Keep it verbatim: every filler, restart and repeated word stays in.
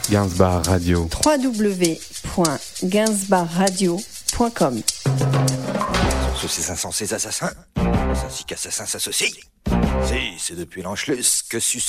Gainsbar Radio. w w w point gainsbar radio point com. Saucisses insensés assassins. Ainsi qu'assassins s'associent. Si, c'est depuis l'Anschluss que sus